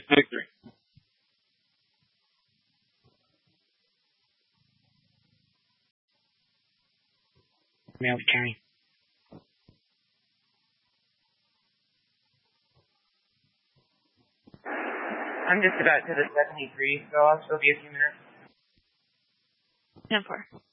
victory. Male carry. I'm just about to the 73, so I'll still be a few minutes. 10-4.